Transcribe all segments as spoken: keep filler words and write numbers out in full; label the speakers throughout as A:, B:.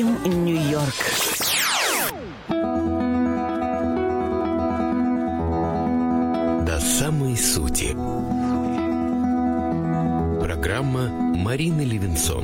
A: Нью-Йорк. До самой сути. Программа Марины Левинсон.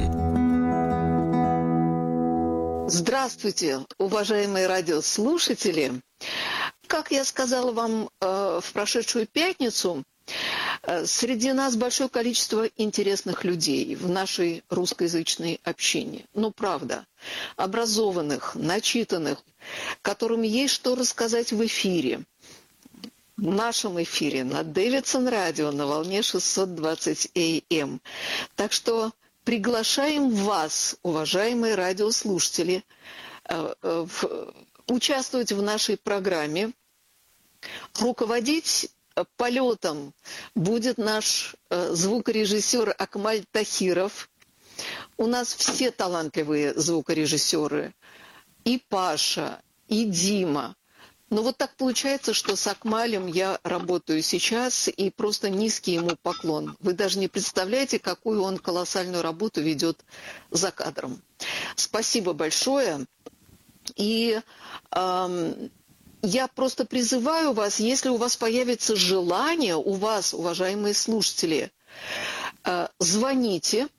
B: Здравствуйте, уважаемые радиослушатели. Как я сказала вам э, в прошедшую пятницу, э, среди нас большое количество интересных людей в нашей русскоязычной общине. Ну, правда, образованных, начитанных, которым есть что рассказать в эфире. В нашем эфире на Дэвидсон радио на волне шестьсот двадцать эй эм. Так что приглашаем вас, уважаемые радиослушатели, э, э, в, участвовать в нашей программе. Руководить полетом будет наш э, звукорежиссер Акмаль Тахиров. У нас все талантливые звукорежиссеры. И Паша, и Дима. Но вот так получается, что с Акмалем я работаю сейчас, и просто низкий ему поклон. Вы даже не представляете, какую он колоссальную работу ведет за кадром. Спасибо большое. И эм, я просто призываю вас, если у вас появится желание, у вас, уважаемые слушатели, э, звоните,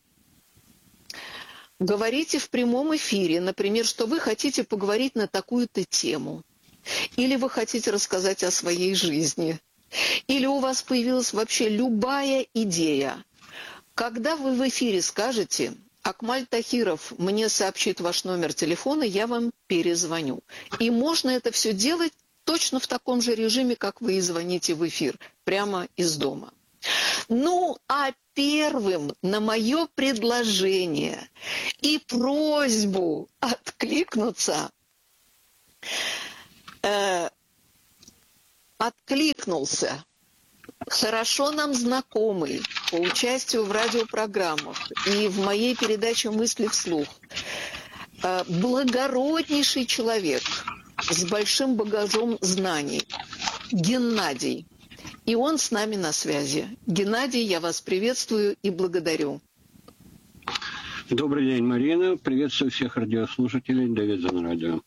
B: говорите в прямом эфире, например, что вы хотите поговорить на такую-то тему. Или вы хотите рассказать о своей жизни. Или у вас появилась вообще любая идея. Когда вы в эфире скажете, Акмаль Тахиров мне сообщит ваш номер телефона, я вам перезвоню. И можно это все делать точно в таком же режиме, как вы и звоните в эфир, прямо из дома. Ну, а первым на мое предложение и просьбу откликнуться э, откликнулся хорошо нам знакомый по участию в радиопрограммах и в моей передаче «Мысли вслух» э, благороднейший человек с большим багажом знаний Геннадий. И он с нами на связи. Геннадий, я вас приветствую и благодарю.
C: Добрый день, Марина. Приветствую всех радиослушателей Дэвидсон радио.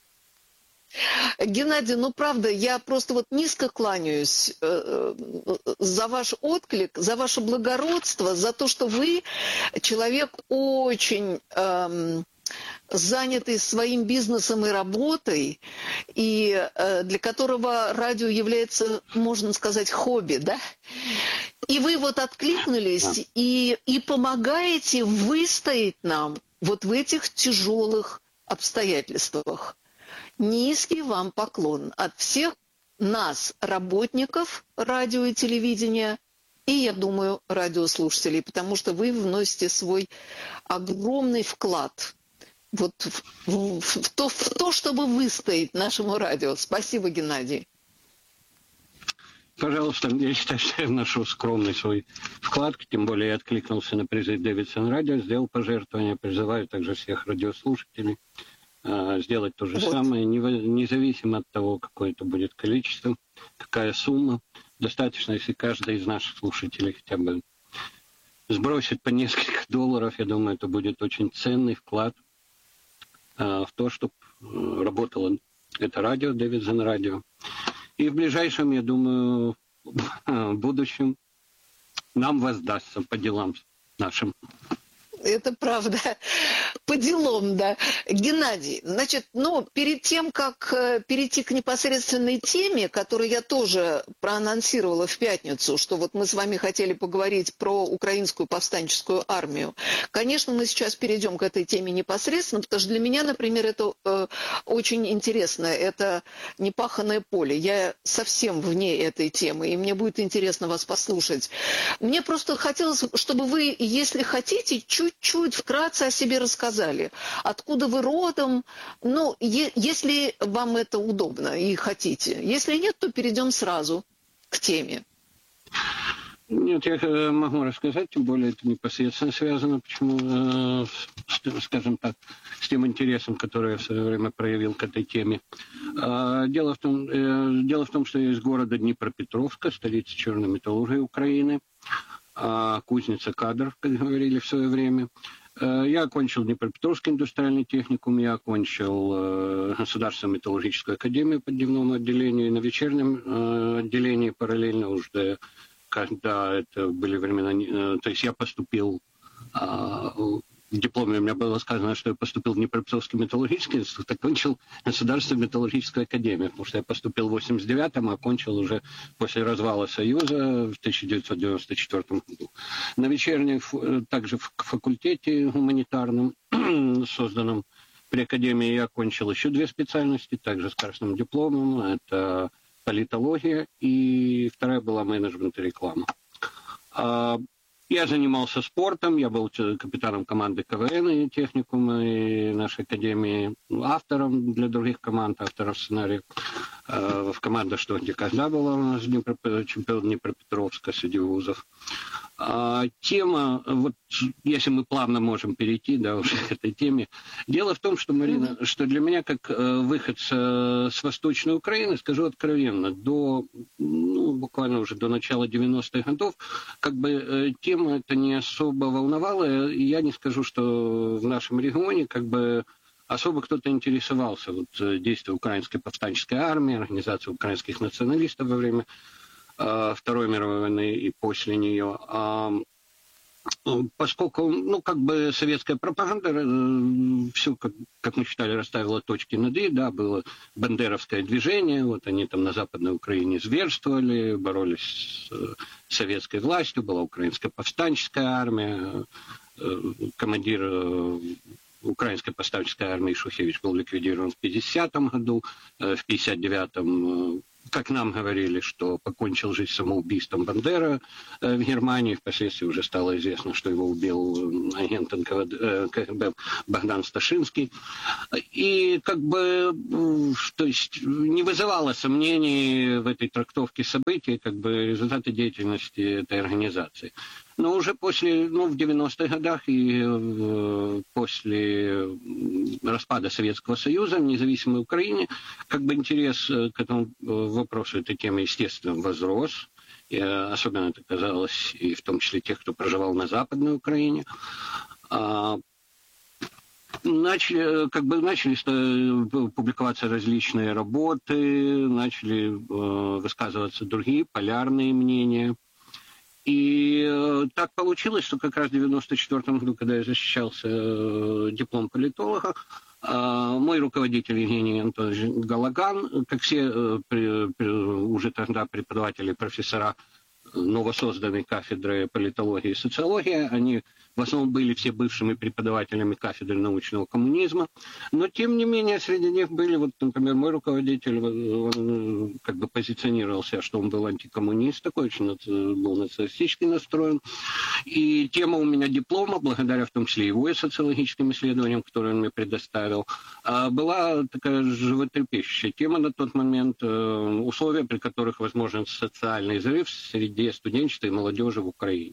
B: Геннадий, ну правда, я просто вот низко кланяюсь э, за ваш отклик, за ваше благородство, за то, что вы человек очень э, занятый своим бизнесом и работой, и э, для которого радио является, можно сказать, хобби, да? И вы вот откликнулись и, и помогаете выстоять нам вот в этих тяжелых обстоятельствах. Низкий вам поклон от всех нас, работников радио и телевидения, и, я думаю, радиослушателей, потому что вы вносите свой огромный вклад вот в, в, в, то, в то, чтобы выстоять нашему радио. Спасибо, Геннадий.
C: Пожалуйста, я считаю, что я вношу скромный свой вклад, тем более я откликнулся на призыв Дэвидсон радио, сделал пожертвование, призываю также всех радиослушателей сделать то же вот. самое, независимо от того, какое это будет количество, какая сумма. Достаточно, если каждый из наших слушателей хотя бы сбросит по несколько долларов, я думаю, это будет очень ценный вклад а, в то, чтобы работало это радио, Дэвидсон радио. И в ближайшем, я думаю, будущем нам воздастся по делам нашим.
B: Это правда. По делам, да. Геннадий, значит, ну, перед тем, как э, перейти к непосредственной теме, которую я тоже проанонсировала в пятницу, что вот мы с вами хотели поговорить про украинскую повстанческую армию, конечно, мы сейчас перейдем к этой теме непосредственно, потому что для меня, например, это э, очень интересно, это непаханное поле. Я совсем вне этой темы, и мне будет интересно вас послушать. Мне просто хотелось, чтобы вы, если хотите, чуть-чуть вкратце о себе рассказали. Откуда вы родом? Ну, е- если вам это удобно и хотите. Если нет, то перейдем сразу к теме.
C: Нет, я могу рассказать, тем более это непосредственно связано, почему, скажем так, с тем интересом, который я в свое время проявил к этой теме. Дело в том, дело в том, что я из города Днепропетровска, столицы черной металлургии Украины, кузница кадров, как говорили в свое время. Я окончил Днепропетровский индустриальный техникум, я окончил Государственную металлургическую академию по дневному отделению и на вечернем отделении параллельно уже, когда это были времена... То есть я поступил... В дипломе у меня было сказано, что я поступил в Днепропетровский металлургический институт, окончил Государственную металлургическую академию, потому что я поступил в восемьдесят девятом, а окончил уже после развала Союза в тысяча девятьсот девяносто четвёртом году. На вечернем, также в факультете гуманитарном, созданном при Академии, я окончил еще две специальности, также с красным дипломом. Это политология, и вторая была менеджмент и реклама. Я занимался спортом, я был капитаном команды КВН и техникума и нашей академии, автором для других команд, автором сценариев. В командах «Что, где, когда» была у нас чемпион Днепропетровска среди вузов. А, тема, вот если мы плавно можем перейти, да, уже к этой теме. Дело в том, что, Марина, mm-hmm. что для меня, как э, выходца с Восточной Украины, скажу откровенно, до, ну, буквально уже до начала девяностых годов, как бы э, тема эта не особо волновала, и я не скажу, что в нашем регионе, как бы, особо кто-то интересовался вот, действием украинской повстанческой армии, организацией украинских националистов во время Второй мировой войны и после нее. Поскольку, ну, как бы советская пропаганда все, как, как мы считали, расставила точки над «и», да, было бандеровское движение, вот они там на Западной Украине зверствовали, боролись с советской властью, была украинская повстанческая армия, командир украинской повстанческой армии Шухевич был ликвидирован в пятидесятом году, в пятьдесят девятом, как нам говорили, что покончил жизнь самоубийством Бандера в Германии. Впоследствии уже стало известно, что его убил агент эн ка гэ бэ Богдан Сташинский. И как бы, то есть, не вызывало сомнений в этой трактовке событий, как бы результаты деятельности этой организации. Но уже после, ну, в девяностых годах и э, после распада Советского Союза в независимой Украине, как бы интерес к этому вопросу, этой темы, естественно, возрос. И особенно это казалось и в том числе тех, кто проживал на Западной Украине. А, начали, как бы начали публиковаться различные работы, начали э, высказываться другие полярные мнения. И э, так получилось, что как раз в девяносто четвёртом году, когда я защищался э, диплом политолога, э, мой руководитель Евгений Анатольевич Галаган, как все э, при, при, уже тогда преподаватели, профессора новосозданной кафедры политологии и социологии, они в основном были все бывшими преподавателями кафедры научного коммунизма, но тем не менее среди них были, вот, например, мой руководитель, он как бы позиционировался, что он был антикоммунист, такой очень был националистически настроен, и тема у меня диплома, благодаря в том числе его и социологическим исследованиям, которые он мне предоставил, была такая животрепещущая тема на тот момент, условия, при которых возможен социальный взрыв среди студенчества и молодежи в Украине.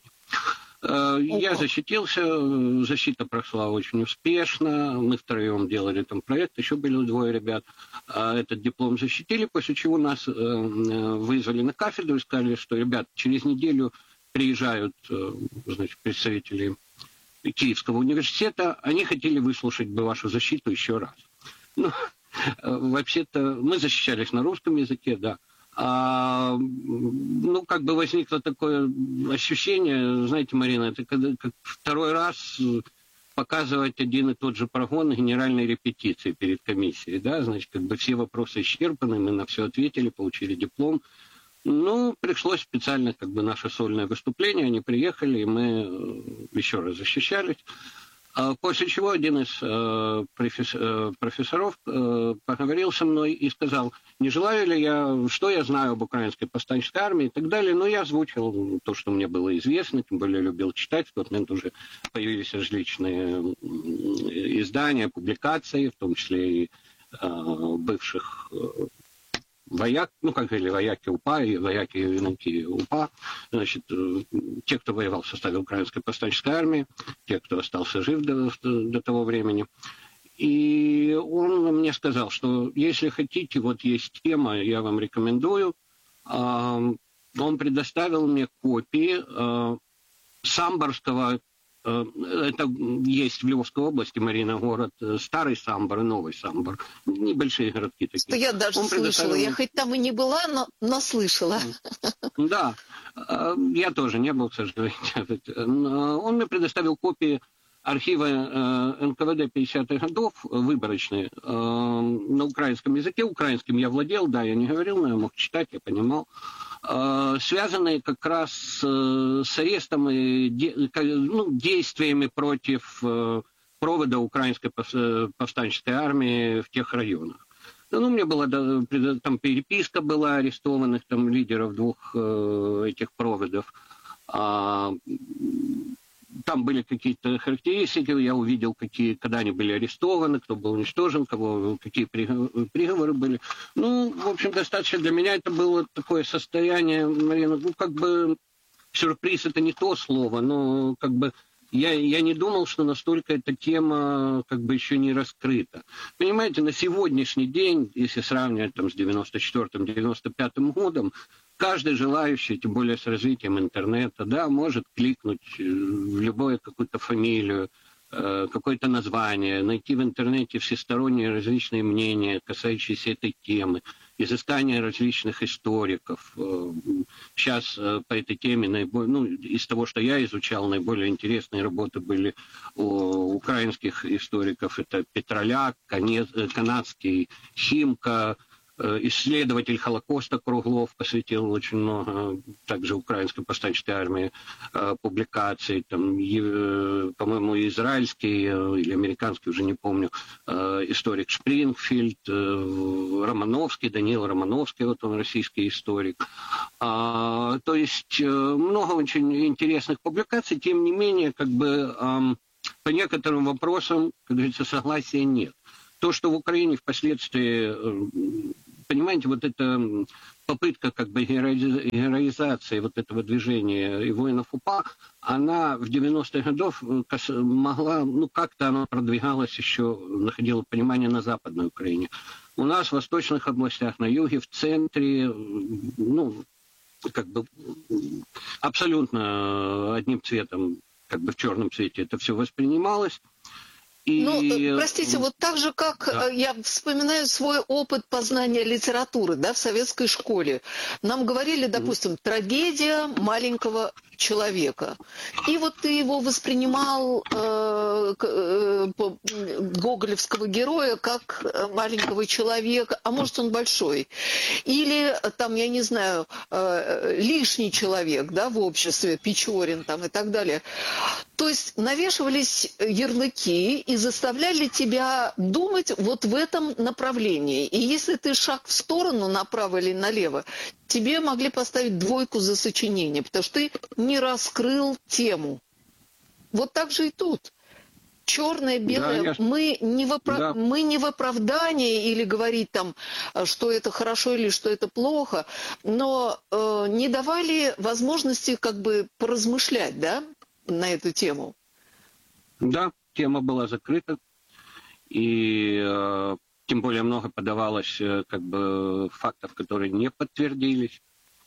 C: Я защитился, защита прошла очень успешно, мы втроем делали там проект, еще были двое ребят, этот диплом защитили, после чего нас вызвали на кафедру и сказали, что, ребят, через неделю приезжают, значит, представители Киевского университета, они хотели выслушать бы вашу защиту еще раз. Ну, вообще-то мы защищались на русском языке, да. А, ну, как бы возникло такое ощущение, знаете, Марина, это когда, как второй раз показывать один и тот же прогон на генеральной репетиции перед комиссией, да, значит, как бы все вопросы исчерпаны, мы на все ответили, получили диплом. Ну, пришлось специально, как бы, наше сольное выступление, они приехали, и мы еще раз защищались. После чего один из э, профессоров э, поговорил со мной и сказал, не желаю ли я, что я знаю об украинской повстанческой армии и так далее. Но я озвучил то, что мне было известно, тем более любил читать. В тот момент уже появились различные издания, публикации, в том числе и э, бывших э, вояк, ну, как говорили, вояки УПА и вояки юнаки УПА, значит, те, кто воевал в составе украинской повстанческой армии, те, кто остался жив до, до того времени. И он мне сказал, что если хотите, вот есть тема, я вам рекомендую. Он предоставил мне копии самборского это есть в Львовской области, Марина, город Старый Самбор и Новый Самбор. Небольшие городки такие.
B: Что я даже
C: Он
B: слышала.
C: предоставил...
B: Я хоть там и не была, но, но слышала.
C: Да, я тоже не был, к сожалению. Он мне предоставил копии архива эн ка вэ дэ пятидесятых годов, выборочные, на украинском языке. Украинским я владел, да, я не говорил, но я мог читать, я понимал. Связанные как раз с арестом и ну, действиями против провода украинской повстанческой армии в тех районах. Ну, мне была там переписка была арестованных там лидеров двух этих проводов. Там были какие-то характеристики, я увидел, какие, когда они были арестованы, кто был уничтожен, кого, какие приговоры были. Ну, в общем, достаточно для меня это было такое состояние, Марина, ну, как бы, сюрприз это не то слово, но как бы я, я не думал, что настолько эта тема как бы еще не раскрыта. Понимаете, на сегодняшний день, если сравнивать там с девяносто четвёртым — девяносто пятым годом, каждый желающий, тем более с развитием интернета, да, может кликнуть в любую какую-то фамилию, какое-то название, найти в интернете всесторонние различные мнения, касающиеся этой темы, изыскание различных историков. Сейчас по этой теме, наиболее, ну, из того, что я изучал, наиболее интересные работы были у украинских историков. Это Петроляк, канадский Химка, исследователь Холокоста Круглов посвятил очень много также украинской повстанческой армии публикаций, там, по-моему, израильский или американский, уже не помню, историк Шпрингфильд, Романовский, Даниил Романовский, вот он российский историк. То есть много очень интересных публикаций, тем не менее, как бы по некоторым вопросам, как говорится, согласия нет. То, что в Украине впоследствии, понимаете, вот эта попытка как бы героизации вот этого движения и воинов УПА, она в девяностых годах могла, ну как-то она продвигалась еще, находила понимание на Западной Украине. У нас в восточных областях, на юге, в центре, ну, как бы абсолютно одним цветом, как бы в черном цвете это все воспринималось. И...
B: Ну, простите, вот так же, как да. я вспоминаю свой опыт познания литературы, да, в советской школе. Нам говорили, допустим, трагедия маленького человека. И вот ты его воспринимал, э, э, гоголевского героя, как маленького человека, а может он большой. Или там, я не знаю, э, лишний человек, да, в обществе, Печорин там и так далее. То есть навешивались ярлыки и заставляли тебя думать вот в этом направлении. И если ты шаг в сторону, направо или налево, тебе могли поставить двойку за сочинение, потому что ты не раскрыл тему. Вот так же и тут. Черное, белое. Да, я... мы, не в опра... да. мы не в оправдании или говорить там, что это хорошо или что это плохо, но э, не давали возможности как бы поразмышлять, да, на эту тему.
C: Да, тема была закрыта, и э, тем более много подавалось э, как бы фактов, которые не подтвердились.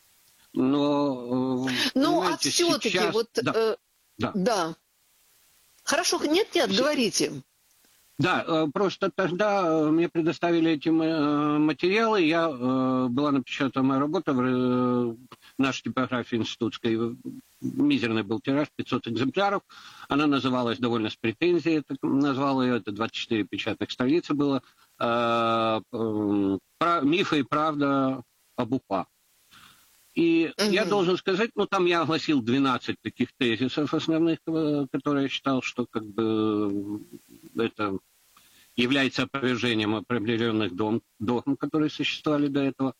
C: Но,
B: э, ну, а все-таки сейчас... вот... Да, э, да. да. Хорошо, нет, нет, говорите.
C: Да, просто тогда мне предоставили эти материалы, я, была напечатана моя работа в нашей типографии институтской, мизерный был тираж, пятьсот экземпляров, она называлась довольно с претензией, так назвал ее, это двадцать четыре печатных страницы было, «Мифы и правда об УПА». И угу. я должен сказать, ну там я огласил двенадцать таких тезисов основных, которые я считал, что как бы это является опровержением определенных догм, которые существовали до этого.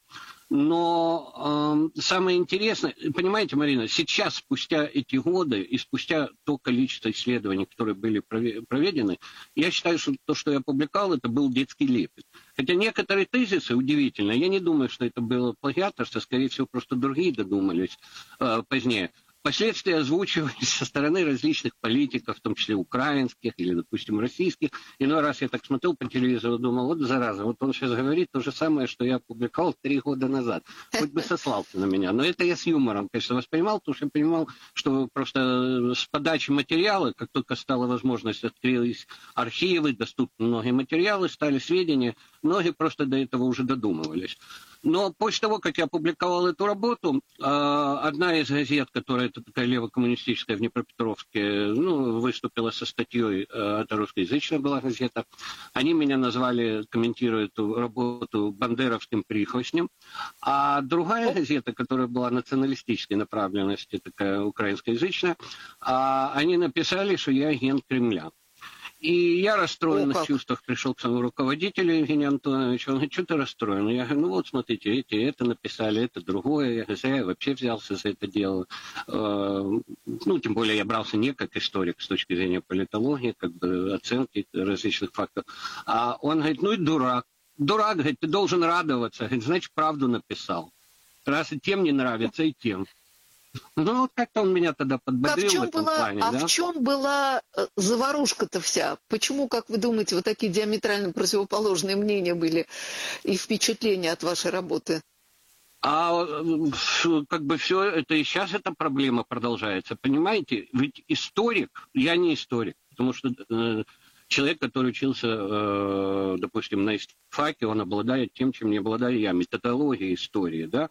C: Но э, самое интересное, понимаете, Марина, сейчас, спустя эти годы и спустя то количество исследований, которые были проведены, я считаю, что то, что я публиковал, это был детский лепет. Хотя некоторые тезисы, удивительно, я не думаю, что это было плагиаторство, скорее всего, просто другие додумались э, позднее. впоследствии озвучивались со стороны различных политиков, в том числе украинских или, допустим, российских. Иной раз я так смотрел по телевизору, думал, вот зараза, вот он сейчас говорит то же самое, что я опубликовал три года назад. Хоть бы сослался на меня. Но это я с юмором, конечно, воспринимал, потому что я понимал, что просто с подачи материала, как только стала возможность, открылись архивы, доступны многие материалы, стали сведения, многие просто до этого уже додумывались. Но после того, как я опубликовал эту работу, одна из газет, которая это такая левокоммунистическая в Днепропетровске, ну, выступила со статьей, это русскоязычная была газета, они меня назвали, комментируя эту работу, бандеровским прихвостнем, а другая газета, которая была националистической направленности, такая украинскоязычная, они написали, что я агент Кремля. И я расстроен в чувствах пришел к своему руководителю Евгению Антоновичу. Он говорит, что ты расстроен? Я говорю, ну вот смотрите, эти это написали, это другое. Я говорю, я вообще взялся за это дело. Ну, тем более я брался не как историк с точки зрения политологии, как бы оценки различных фактов. А он говорит, ну и дурак. Дурак, говорит, ты должен радоваться. Говорит, значит, правду написал. Раз и тем не нравится, и тем. Ну, вот как-то он меня тогда подбодрил
B: а в,
C: в этом
B: была,
C: плане.
B: А
C: да?
B: в чем была заварушка-то вся? Почему, как вы думаете, вот такие диаметрально противоположные мнения были и впечатления от вашей работы?
C: А как бы все это и сейчас эта проблема продолжается, понимаете? Ведь историк, я не историк, потому что э, человек, который учился, э, допустим, на истфаке, он обладает тем, чем не обладаю я, методологией истории, да?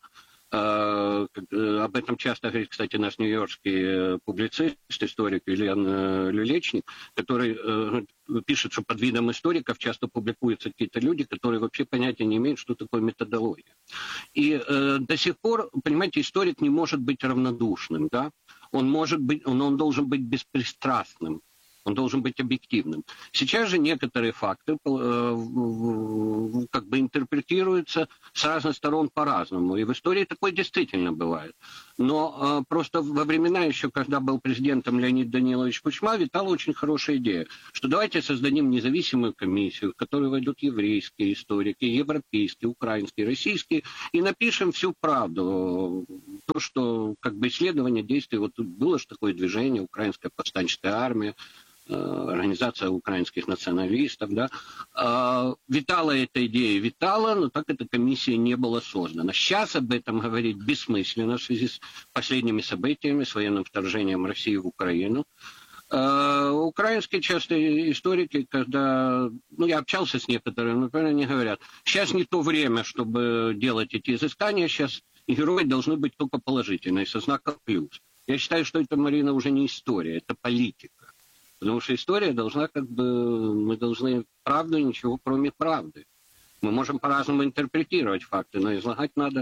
C: Uh, об этом часто говорит, кстати, наш нью-йоркский публицист, историк Ильян Люлечник, который uh, пишет, что под видом историков часто публикуются какие-то люди, которые вообще понятия не имеют, что такое методология. И uh, до сих пор, понимаете, историк не может быть равнодушным, да? Он может быть, он, он должен быть беспристрастным. Он должен быть объективным. Сейчас же некоторые факты э, как бы интерпретируются с разных сторон по-разному. И в истории такое действительно бывает. Но э, просто во времена еще, когда был президентом Леонид Данилович Кучма, витала очень хорошая идея, что давайте создадим независимую комиссию, в которую войдут еврейские историки, европейские, украинские, российские, и напишем всю правду. То, что как бы исследование действий, вот было же такое движение, Украинская повстанческая армия, организация украинских националистов, да, витала эта идея, витала, но так эта комиссия не была создана. Сейчас об этом говорить бессмысленно в связи с последними событиями, с военным вторжением России в Украину. Украинские часто историки, когда, ну, я общался с некоторыми, например, они говорят, сейчас не то время, чтобы делать эти изыскания, сейчас герои должны быть только положительные, со знаком плюс. Я считаю, что это, Марина, уже не история, это политика. Потому что история должна как бы... Мы должны правду и ничего кроме правды. Мы можем по-разному интерпретировать факты, но излагать надо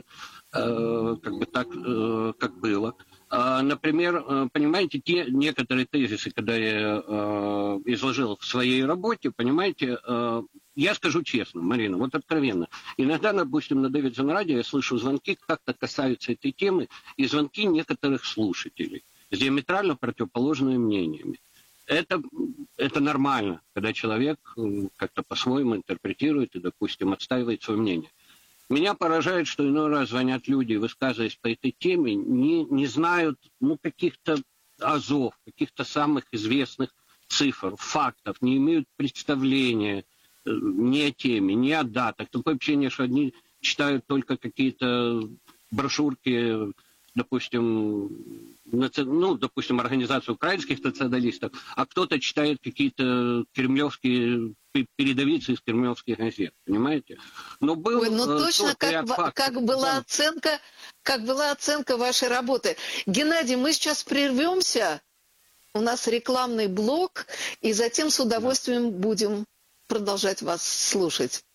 C: э, как бы так, э, как было. Э, например, э, понимаете, те некоторые тезисы, когда я э, изложил в своей работе, понимаете, э, я скажу честно, Марина, вот откровенно. Иногда, допустим, на Дэвидсон радио я слышу звонки, как-то касаются этой темы, и звонки некоторых слушателей с диаметрально противоположными мнениями. Это, это нормально, когда человек как-то по-своему интерпретирует и, допустим, отстаивает свое мнение. Меня поражает, что иной раз звонят люди, высказываясь по этой теме, не, не знают ну, каких-то азов, каких-то самых известных цифр, фактов, не имеют представления ни о теме, ни о датах. Такое ощущение, что одни читают только какие-то брошюрки, допустим, ну, допустим, организацию украинских националистов, а кто-то читает какие-то кремлевские передовицы из кремлевских газет, понимаете? Но был
B: Ой, ну точно как,
C: фактов,
B: как была
C: да.
B: оценка, как была оценка вашей работы. Геннадий, мы сейчас прервемся, у нас рекламный блок, и затем с удовольствием да. будем продолжать вас слушать.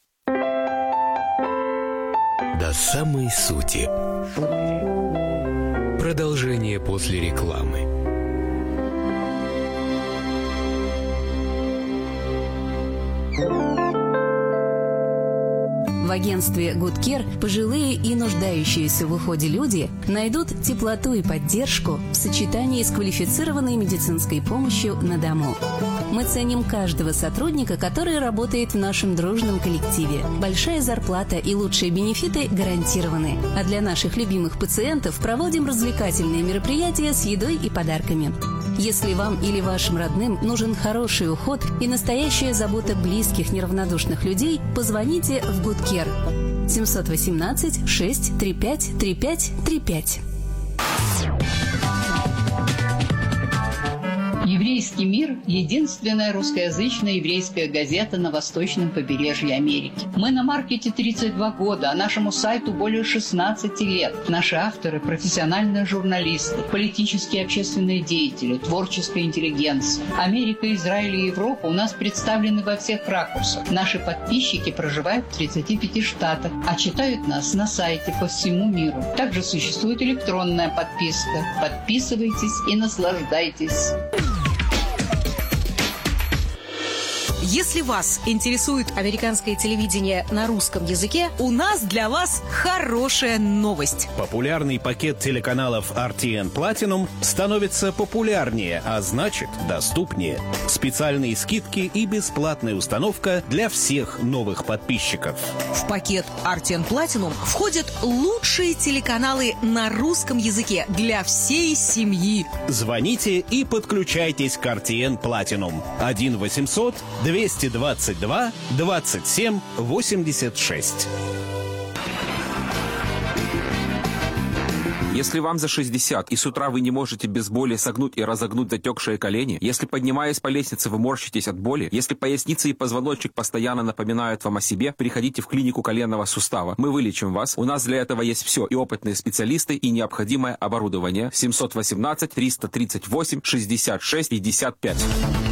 A: До самой сути. Продолжение после рекламы.
D: В агентстве Good Care пожилые и нуждающиеся в уходе люди найдут теплоту и поддержку в сочетании с квалифицированной медицинской помощью на дому. Мы ценим каждого сотрудника, который работает в нашем дружном коллективе. Большая зарплата и лучшие бенефиты гарантированы. А для наших любимых пациентов проводим развлекательные мероприятия с едой и подарками. Если вам или вашим родным нужен хороший уход и настоящая забота близких неравнодушных людей, позвоните в Good Care семь один восемь шесть три пять три пять три пять.
E: «Еврейский мир» – единственная русскоязычная еврейская газета на восточном побережье Америки. Мы на маркете тридцать два года, а нашему сайту более шестнадцати лет. Наши авторы – профессиональные журналисты, политические и общественные деятели, творческая интеллигенция. Америка, Израиль и Европа у нас представлены во всех ракурсах. Наши подписчики проживают в тридцати пяти штатах, а читают нас на сайте по всему миру. Также существует электронная подписка. Подписывайтесь и наслаждайтесь.
F: Если вас интересует американское телевидение на русском языке, у нас для вас хорошая новость.
G: Популярный пакет телеканалов ар ти эн Platinum становится популярнее, а значит доступнее. Специальные скидки и бесплатная установка для всех новых подписчиков.
F: В пакет ар ти эн Platinum входят лучшие телеканалы на русском языке для всей семьи.
G: Звоните и подключайтесь к ар ти эн Platinum. один восемьсот двести двадцать два двадцать семь восемьдесят шесть.
H: Если вам за шестьдесят, и с утра вы не можете без боли согнуть и разогнуть затекшие колени, если, поднимаясь по лестнице, вы морщитесь от боли, если поясница и позвоночник постоянно напоминают вам о себе, приходите в клинику коленного сустава. Мы вылечим вас. У нас для этого есть все, и опытные специалисты, и необходимое оборудование. семь один восемь три тридцать восемь шестьдесят шесть пятьдесят пять.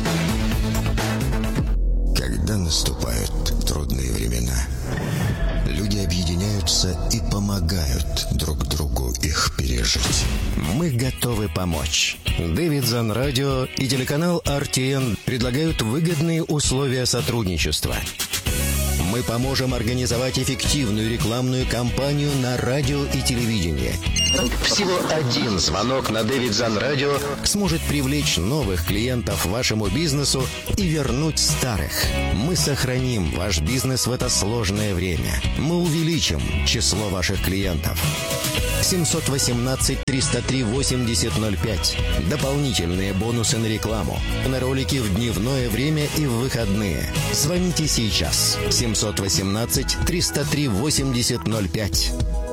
I: Когда наступают трудные времена, люди объединяются и помогают друг другу их пережить. Мы готовы помочь. Davidson Radio и телеканал ар ти эн предлагают выгодные условия сотрудничества. Мы поможем организовать эффективную рекламную кампанию на радио и телевидении. Всего один звонок на Davidson Radio сможет привлечь новых клиентов вашему бизнесу и вернуть старых. Мы сохраним ваш бизнес в это сложное время. Мы увеличим число ваших клиентов. семь один восемь триста три восемьдесят ноль пять. Дополнительные бонусы на рекламу. На ролики в дневное время и в выходные. Звоните сейчас. семь один восемь триста три восемьдесят ноль пять.